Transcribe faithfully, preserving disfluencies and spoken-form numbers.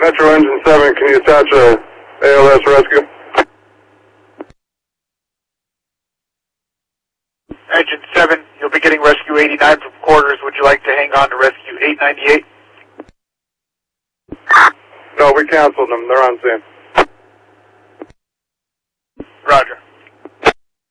Metro Engine seven, can you attach a A L S rescue? Engine seven, you'll be getting rescue eighty-nine from quarters. Would you like to hang on to rescue eight ninety-eight? No, we canceled them. They're on scene.